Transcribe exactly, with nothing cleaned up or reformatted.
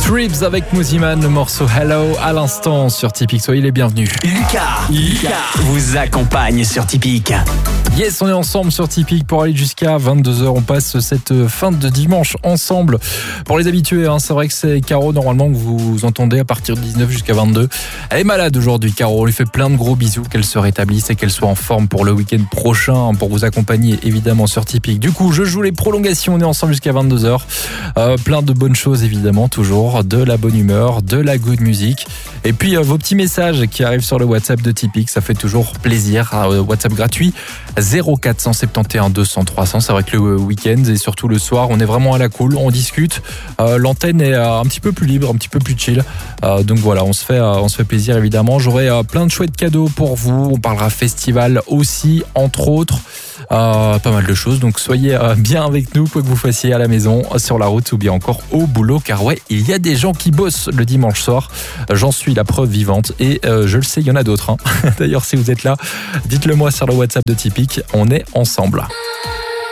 Tribs avec Mouziman, le morceau Hello à l'instant sur Tipeee. Soyez les bienvenus. Lucas, Lucas vous accompagne sur Tipeee. Yes, on est ensemble sur Tipeee pour aller jusqu'à vingt-deux heures. On passe cette fin de dimanche ensemble. Pour les habitués, hein, c'est vrai que c'est Caro normalement que vous entendez à partir de dix-neuf jusqu'à vingt-deux. Elle est malade aujourd'hui, Caro. On lui fait plein de gros bisous, qu'elle se rétablisse et qu'elle soit en forme pour le week-end prochain pour vous accompagner évidemment sur Tipeee. Du coup, je joue les prolongations. On est ensemble jusqu'à vingt-deux heures. Euh, plein de bonnes choses évidemment, toujours de la bonne humeur, de la good music. Et puis euh, vos petits messages qui arrivent sur le WhatsApp de Tipeee, ça fait toujours plaisir. Euh, WhatsApp gratuit zéro quatre cent soixante et onze deux cents trois cents. C'est vrai que le week-end et surtout le soir, on est vraiment à la cool, on discute. Euh, l'antenne est euh, un petit peu plus libre, un petit peu plus chill. Euh, donc voilà, on se fait, euh, on se fait plaisir évidemment. J'aurai euh, plein de chouettes cadeaux pour vous. On parlera festival aussi, entre autres. Euh, pas mal de choses, donc soyez euh, bien avec nous, quoi que vous fassiez à la maison, sur la route ou bien encore au boulot, car ouais, il y a des gens qui bossent le dimanche soir, j'en suis la preuve vivante et euh, je le sais, il y en a d'autres, hein. D'ailleurs, si vous êtes là, dites-le moi sur le WhatsApp de Tipeee, on est ensemble.